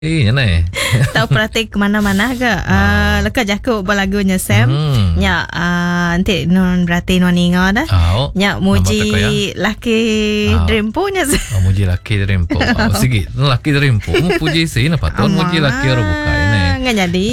Ni. Tahu perhati ke mana-mana ke? Lekas jakuk lagunya Sam. Nya nanti non berarti non ingat dah. Nya muji laki Dreampo nya. Muji laki Dreampo. Sige, laki Dreampo. Puji sih napa ton muji laki orang buka ini. Enggak jadi.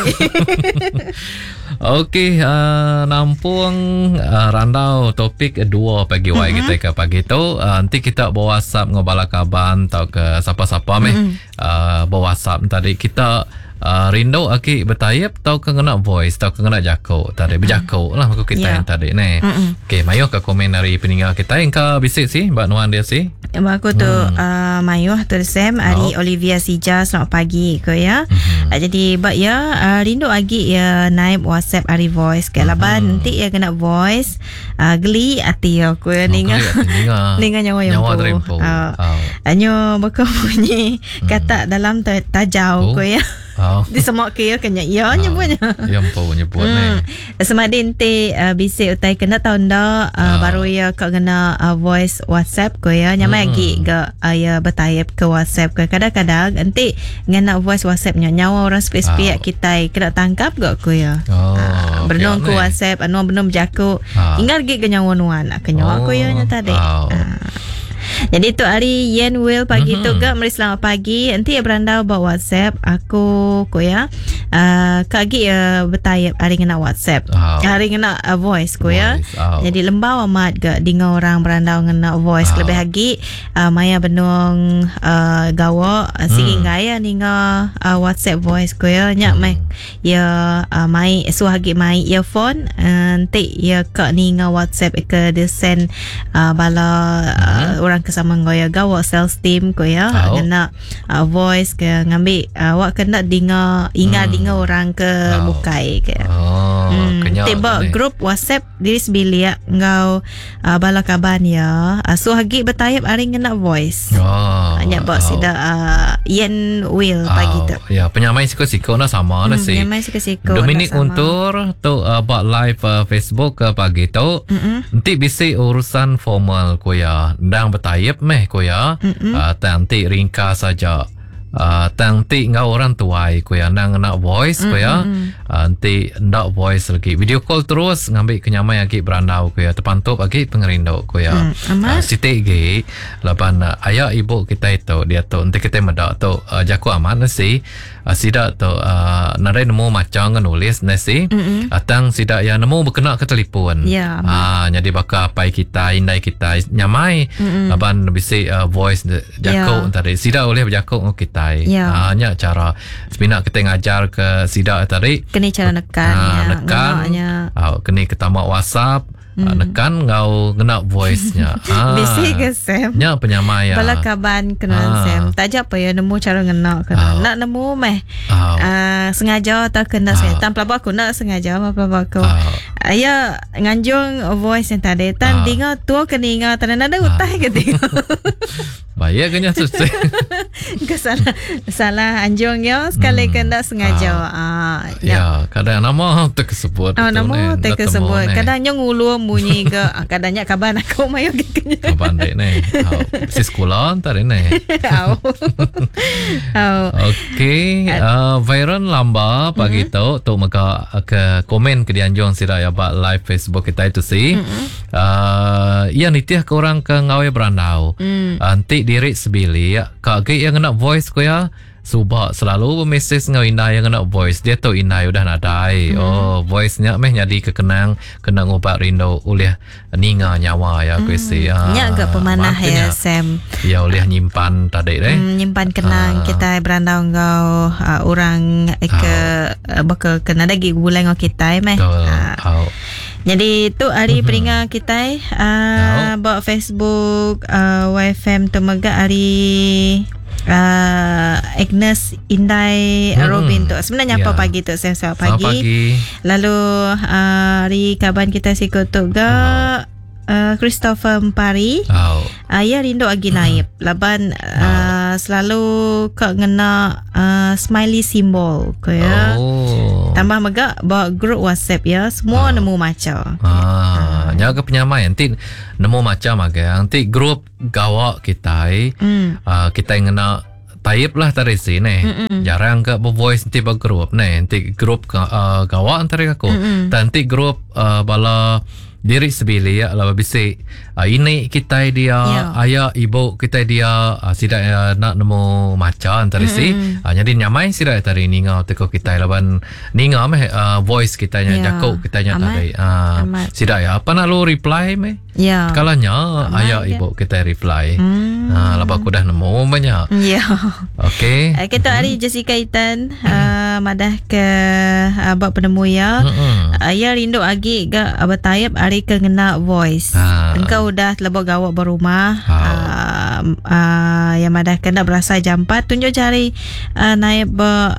Okey, nampung randau topik dua pagi wai kita ke pagi tu. Nanti kita bawa WhatsApp ngobala kaban atau ke siapa-siapa bawa WhatsApp tadi kita rindu aki bertayap tau kena voice tau kena jako tadi berjako lah aku kita yang tadi ni. Okey, mayo ke komen dari peninggal kita yang ke bisik sih Mbak Nuan dia sih. Aku tu mayo tu Sam Ari Olivia Sija selamat pagi ko ya. Jadi Mbak ya rindu lagi ya naib WhatsApp Ari voice ke laban nanti ya kena voice geli hati aku ya ninga nyawa yang Dreampo. Anyo baka bunyi kata dalam tajau ko ya. Di semak ke kena ya nyebutnya. Ya nyebut ni. Semadin te bisik utai kena tahu ndak baru ya kau kena voice WhatsApp ko ya nyamai lagi ke ya bertayap ke WhatsApp ko kadang-kadang nanti ngena voice WhatsAppnya nyawa orang spesifik kita kena tangkap gak ko ya. Bernong ku WhatsApp anu benom jaku ingat lagi ke nyawa nuan ke nyawa ko ya nya tadi. Jadi tu hari Yen Will pagi tu gak mari selamat pagi. Nanti ya berandau bawa WhatsApp aku ko ya. Kaki ya bertayap hari ngena WhatsApp. Hari ngena voice ko ya. Jadi lembau amat gak dengan orang berandau ngena voice lebih lagi maya benung gawa singing gaya ninga WhatsApp voice ko ya. Nyak mai ya mai suhagi mai earphone nanti ya kak ninga WhatsApp ke desen bala orang kesama ngoya gawa sales team ko ya kena voice ke ngambil awak kena dengar ingat dengar orang ke bukai ke tiba grup WhatsApp diri sebilia ngau bala kaban ya so hagi bertayap ari kena voice hanya bak sida Yen Will pagi tu ya penyamai siko-siko na sama na si Dominic Untur tu bak live Facebook pagi tu nanti bisa urusan formal ko ya ndang bertayap meh ko ya nanti ringkas saja nanti ngau orang tuai ko ya nang nak voice ko ya nanti ndak voice lagi video call terus ngambil kenyamai lagi berandau ko ya terpantau lagi pengerindo ko ya siti ge lapan ayah ibu kita itu dia tu nanti kita medak tu jaku aman nasi sida tu narai nemu macam nulis nasi atang sida ya nemu berkena ke telefon jadi bakal pai kita indai kita nyamai lapan bisa voice jaku tadi sida boleh berjaku kita hanya cara sebenarnya kita ngajar ke sida tadi kena cara nekan kena ketama WhatsApp nekan ngau kena voice-nya bisik ke Sam nya penyamai bala kaban kena Sam tak apa ya nemu cara ngena kena nak nemu meh sengaja atau kena saya tanpa aku nak sengaja apa aku ya nganjung voice yang tadi tan dengar tu kena ingat tan ada utai ke dengar bahaya kena susah salah anjung ya sekali kena sengaja ya kadang nama tersebut nama tersebut kadang nyong ulu bunyi ke kadangnya kaban aku mayo gitu kaban dek ni si sekolah tadi ni okey viral lamba pagi tu maka ke komen ke dianjung sira ya ba live Facebook kita itu sih ya nitiah ke orang ke ngawe berandau nanti diri sebili kaki yang kena voice ko ya subak selalu message ngau indai yang kena voice dia tu indai udah nadai voice-nya meh jadi kekenang kena ngobat rindu oleh ninga nyawa ya kuisi nya agak pemanah ya Sam ya oleh nyimpan tadi nyimpan kenang kita berandau ngau orang ke bakal kena lagi bulan ngau kita meh jadi tu hari peringat kita bawa Facebook YFM tu mega hari Agnes Indai Robin tu sebenarnya apa pagi tu saya pagi lalu hari kaban kita sikut tu Christopher Mpari ya rindu lagi naib laban selalu kau ngena smiley simbol ko ya tambah mega bawa grup WhatsApp ya semua nemu macam jaga penyamai nanti nemu macam agak nanti grup gawak kita kita ngena Taib lah tadi sih jarang ke voice nanti bergrup nanti grup gawak antara aku nanti grup bala diri sebili ya lah bisa ini kita dia ayah ibu kita dia sidak nak nemu macam antara sih jadi nyamai sidak tadi ninga teko kita laban ninga voice kita nya jakok kita nya tadi sidak ya apa nak lu reply kalanya ayah ibu kita reply lepas aku dah nemu banyak okey kita hari Jessica Itan madah ke abang penemu ya ayah rindu agi ga abatayap hari kena voice engkau udah lebok gawak berumah yang madah kena berasa jam 4 tunjuk cari naib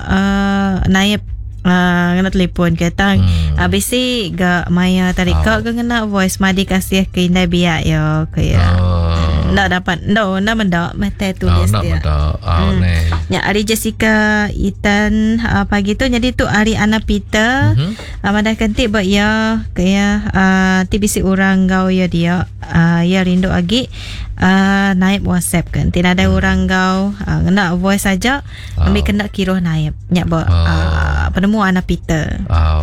kena telefon kata bisi ga maya tarika kena voice madi kasih ke indah biak ya kaya nak dapat nak mendak mata tulis dia ya hari Jessica Itan pagi tu jadi tu hari Ana Peter madah kanti buat ya kaya ti bisi orang gau ya dia ya rindu agi naib WhatsApp kan tidak ada orang gau kena voice saja ambil kena kira naib nyak penemu Ana Peter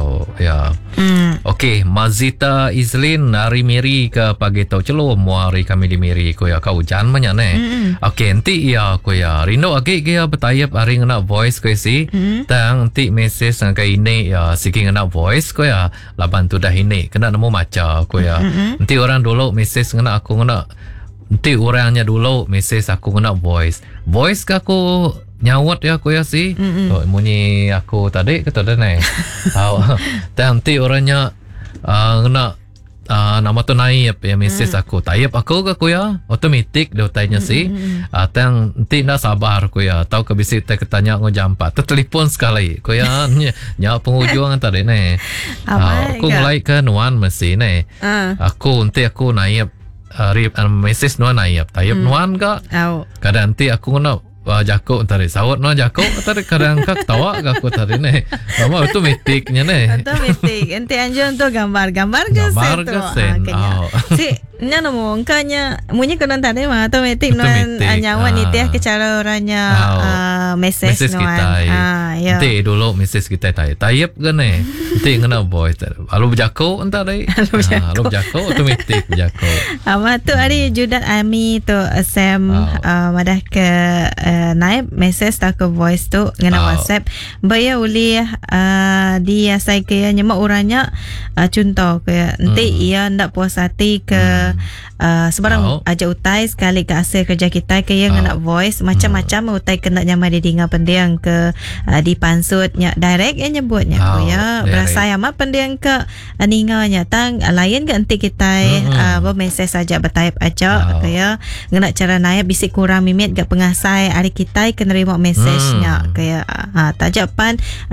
okey Mazita Izlin hari Miri ke pagi tau celo hari kami di Miri ko ya kau hujan banyak okey nanti ya ko ya rindu agi ke betayap hari kena voice ko si tang nanti message ke ini ya siki kena voice ko ya laban tu dah ini kena nemu maca ko ya nanti orang dulu message kena aku kena nanti orangnya dulu message aku kena voice ke aku nyawat ya aku ya si munyi aku tadi kata dah nanti orangnya kena nama tu naib ya message aku tayap aku ke aku ya otomatik dia tanya si tang nanti nak sabar aku ya tahu ke bisi tanya ngo jam 4 telefon sekali aku ya nya penghujung tadi aku mulai ke nuan mesti aku nanti aku naib message nuan naib tayap nuan ke kadang nanti aku kena jakok tadi sawat no jakok tadi kadang kak tawa aku tadi mama otomatiknya otomatik ente anjur untuk gambar ke sen si nya nemu engkanya munyi konon tadi mah otomatik nuan nyawa ni teh ke cara orangnya message nuan nanti dulu message kita tayap ke nanti kena voice lalu berjakok tadi lalu berjakok otomatik berjakok ama tu hari Judat Ami tu Sam madah ke naib message tak ke voice tu ngena WhatsApp baya uli dia saya kaya nyemak orangnya contoh kaya nanti ia ndak puas hati ke sebarang aja utai sekali ke hasil kerja kita kaya ngena voice macam-macam utai kena nyama di dinga pendiang ke di pansutnya direct ya nyebutnya kaya berasa yama pendiang ke ninganya tang lain ke nanti kita message saja bertayap aja kaya ngena cara naib bisi kurang mimit gak pengasai hari kita kena message-nya kaya tajapan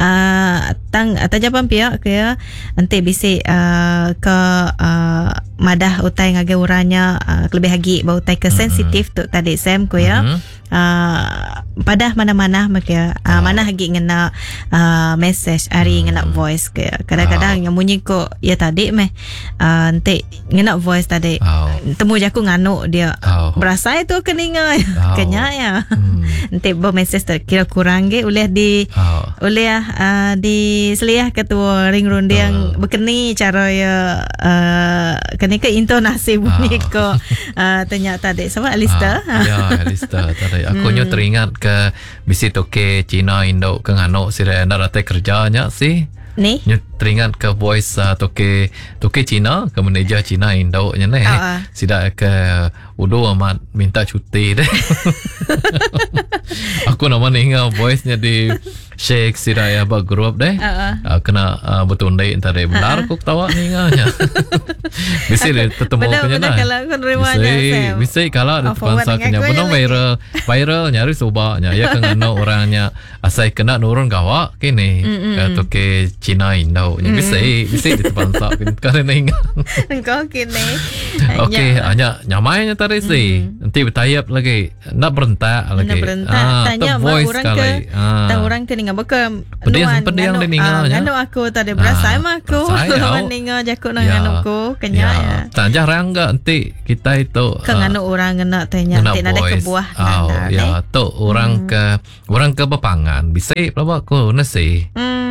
pihak kaya nanti bisi ke madah utai ngage uranya lebih lagi bau utai ke sensitif tu tadi Sam kaya padah mana-mana maka mana lagi ngena message hari ngena voice kaya kadang-kadang yang bunyi ko ya tadi nanti ngena voice tadi temu jaku nganu dia berasa itu keninga kenya ya nanti bawa message kira kurang ge oleh di seliah ketua ring ronde yang berkeni cara ya kena ke intonasi bunyi ko ternyata tadi sama Alista Alista tadi aku nyo teringat ke bisi toke Cina Indo ke ngano sira narate kerjanya sih ni nyo teringat ke voice toke Cina ke manager Cina Indo nya sida ke udo amat minta cuti deh aku nama ninga voice nya di Sheikh Siraya ba group deh kena betul deh entar deh benar aku tawa ninganya bisa deh ketemu punya dah bisa kalau ada sponsor punya benar viral nyari subanya ya kena orangnya asai kena nurun gawa kini atau ke Cina Indo bisa di sponsor karena ninga engkau kini okey hanya nyamainya tadi sih nanti bertayap lagi nak berentak lagi tanya voice orang ke orang ke bukan pediang di ninga nganu aku tadi berasa mah aku lawan ninga jakuk nang nganuku kenya ya. Tak jarang enggak nanti kita itu kan nganu orang ngena tanya nanti ada kebuah ya tu orang ke bepangan bisa pelabak ko nasi.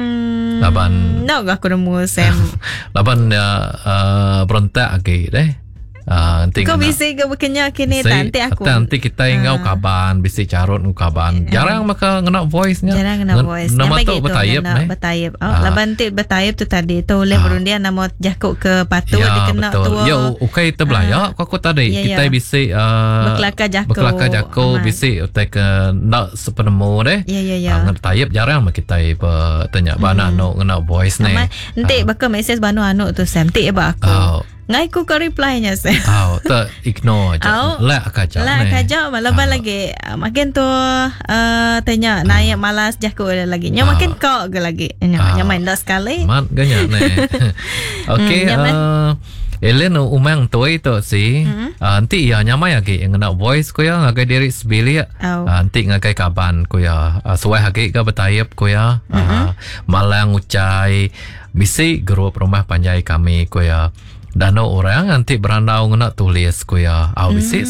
Laban aku nemu sem. Laban berontak lagi deh. Kau bisa ke berkenya kini nanti aku nanti kita ingau kaban bisa carut kaban jarang maka ngena voice nya jarang ngena voice nama tu betayap laban tu betayap tu tadi tu oleh berundian nama jakuk ke patu dikena tu ya okay tu belaya aku tadi kita bisa berkelakar jakuk bisa utai ke nak sepenemu deh ngena tayap jarang maka kita tanya bana ngena voice ni nanti bakal message banu anu tu Sam ti ba aku ngai ku reply-nya saya. Tak ignore aja. Lek kaja malah lagi makin tu tanya naik malas jaku lagi. Nya makin kau ke lagi. Nya main dah sekali. Mat ganyak ne. Okey Ellen umang tu itu si nanti ya nyamai lagi ngena voice ko ya ngagai diri sebili nanti ngagai kaban ko ya suai lagi ke betayap ko ya malang ucai bisi grup rumah panjai kami ko ya dano orang nanti berandau ngena tulis ko ya bisi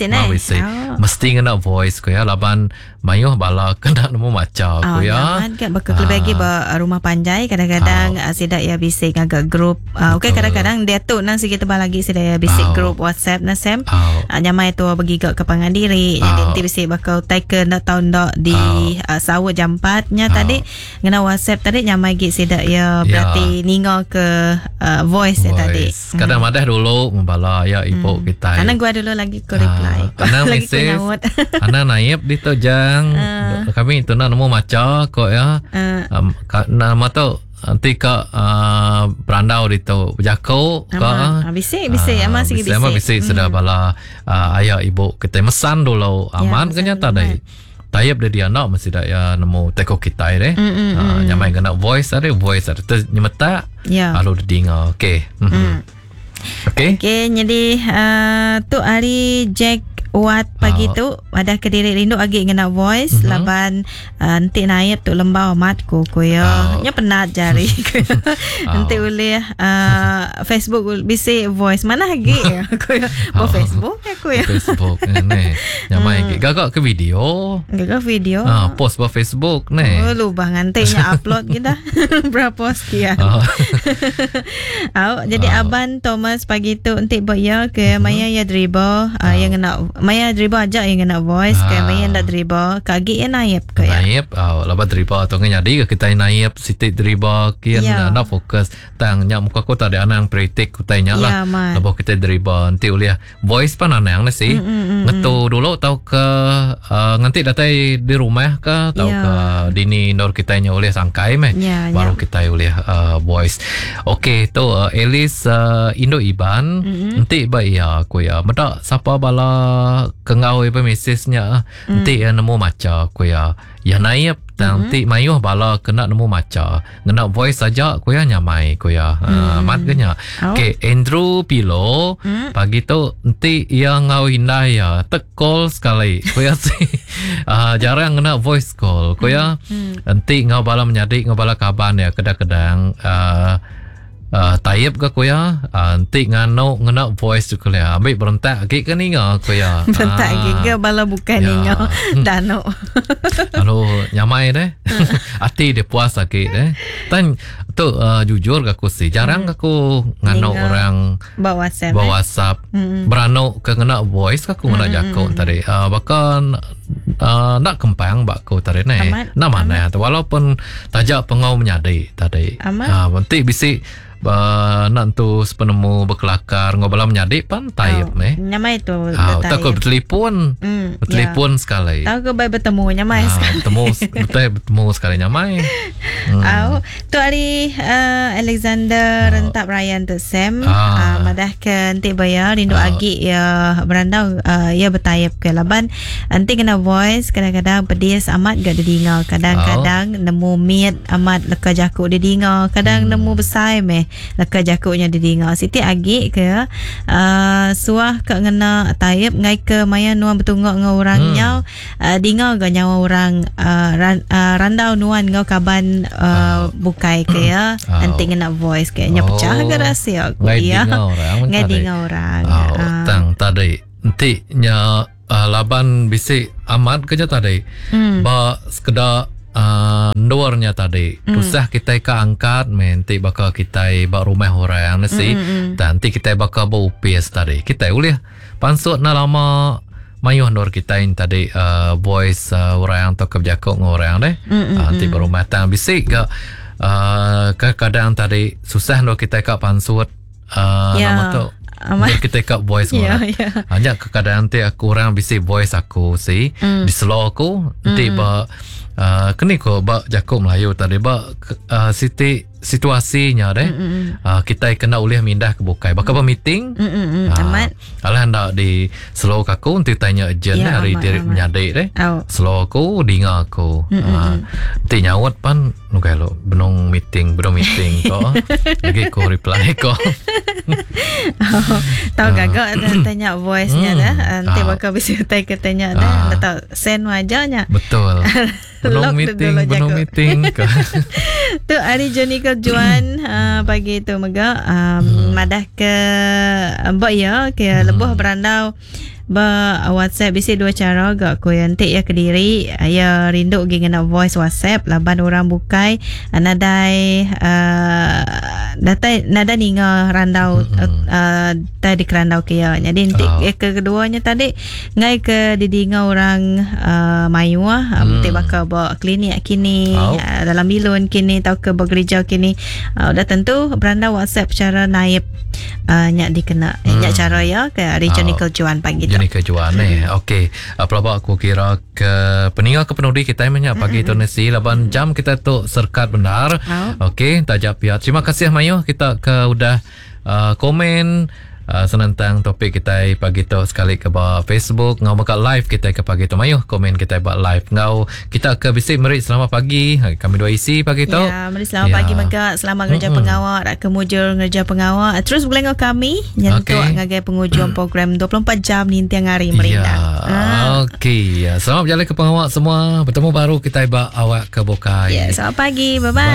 mesti ngena voice ko ya laban mayuh bala kena nemu maca ko ya kan bakal bagi ba rumah panjai kadang-kadang sidak ya bisi ngagak grup okey kadang-kadang dia tu nang sikit tebal lagi sidak ya bisi grup WhatsApp na Sam nyamai tu bagi ke kepangan diri jadi nanti bisi bakal take nak tahun dak di sawut jam 4 nya tadi ngena WhatsApp tadi nyamai gi sidak ya berarti ninga ke voice tadi kadang madah dulu membala ya ibu kita karena gua dulu lagi ko reply karena message karena naib di tojang kami itu nak nemu maca kok ya nama tu nanti ke berandau di tu jako ke bisa masih bisa sudah bala ayah ibu kita mesan dulu aman kenyata deh tayap dia nak mesti dah ya nemu teko kita deh nyamai kena voice ada tu nyemeta lalu didengar okey jadi tu hari Jack Wat pagi tu ada Kediri rindu agi ngena voice laban nanti naik tu lembau mat ko ya nya penat jari nanti boleh Facebook bisa voice mana lagi ko ya Facebook aku ya Facebook ni nyamai gagak ke video post ba Facebook ni lubang nanti nya upload kita berapa sekian jadi aban Thomas pagi tu nanti boya ke Maya ya dribble yang kena Maya dribble aja yang kena voice kayak Maya ndak dribble kagi naib kayak naib lepas dribble atau nyadi ke kita naib sitik dribble kian nak fokus tang nya muka ko tadi anang praktik ko tanya lah lepas kita dribble nanti uliah voice pan anang sih ngetu dulu tau ke nanti datai di rumah ke tau ke dini nor kita nya uliah sangkai baru kita uliah voice okey tu Elis Indo Iban nanti baik ya ko ya meda siapa bala kengau ibu mesejnya nanti nemu maca ko ya naib nanti mayuh bala kena nemu maca ngena voice saja ko ya nyamai ko ya mat genya okey Andrew Pilo pagi tu nanti yang ngau indah ya tekol sekali ko ya jarang ngena voice call ko ya nanti ngau bala menyadi ngau bala kaban ya kadang-kadang tayap ke koya nanti ngena voice tu koya ambil berontak ke ni koya berontak ke bala bukan ni dano lalu nyamai deh hati dia puas sakit deh tan tu jujur aku sih jarang aku ngano orang bawa WhatsApp berano ke ngena voice aku ngena jako tadi bahkan nak kempang bakku tadi ni nama mana walaupun tajak pengau menyadi tadi nanti bisi nak tu sepenemu berkelakar ngobrol menyadi pan tayap nyamai tu tak kau bertelefon sekali tahu ke baik bertemu nyamai bertemu sekali nyamai Tu hari Alexander rentap Ryan tu Sam madah ke nanti bayar rindu agi ya berandau ya bertayap ke laban nanti kena voice kadang-kadang pedis amat gak didengar kadang-kadang nemu miat amat leka jakuk didengar kadang nemu besar meh leka jakuknya didengar siti agi ke suah ke ngena tayap ngai ke maya nuan bertunggak ngau orangnya dengar gak nyawa orang randau nuan ngau kaban bukai ke ya nanti kena voice kayaknya pecah ke rahsia aku ya ngai dengar orang tang tadi nanti nya laban bisik amat kerja tadi ba sekedar luarnya tadi usah kita angkat nanti bakal kita bak rumah orang nasi nanti kita bakal bau upis tadi kita boleh pansut na lama mayuh nur kita in tadi voice orang atau kebijakok orang deh nanti baru matang bisik ke kadang tadi susah nur kita kak pansut nama tu kita kak voice orang hanya kadang nanti aku orang bisik voice aku si di slow aku nanti ba kini ko ba jakok Melayu tadi ba situasinya deh kita kena ulih mindah ke bukai bakal meeting amat alah hendak di slow aku nanti tanya agent hari diri menyadik deh slow aku dengar aku nanti nyawat pan nukai lo benong meeting ko lagi ko reply ko tahu gagak tanya voice nya dah nanti bakal bisa tanya dah atau send wajahnya betul benong meeting tu hari Johnny Juan pagi tu mega madah ke mbak ya ke lebuh berandau ba WhatsApp bisi dua cara gak ko yantik ya Kediri ya rindu gi ngena voice WhatsApp laban orang bukai nadai nada ninga randau tadi kerandau ke ya jadi intik keduanya tadi ngai ke didinga orang mayuah intik bakal bawa klinik kini dalam bilun kini tau ke bergereja kini dah tentu berandau WhatsApp cara naib nyak dikena nyak cara ya ke Regional Juan pagi Jadi kejuan okey pelabak aku kira ke peninggal ke penudi kita banyak pagi tu nasi 8 jam kita tu serkat benar okey tajap ya terima kasih Mayu kita ke udah komen senentang topik kita pagi tu sekali ke bawah Facebook ngau bakal live kita ke pagi tu Mayu komen kita buat live ngau kita ke bisik merit selamat pagi kami dua isi pagi tu ya merit selamat pagi mega selamat kerja pengawal rak kemujur kerja pengawal terus boleh ngau kami nyentuh ngagai penghujung program 24 jam nintiang hari merindang okey selamat berjalan ke pengawal semua bertemu baru kita awak ke Bokai selamat pagi bye bye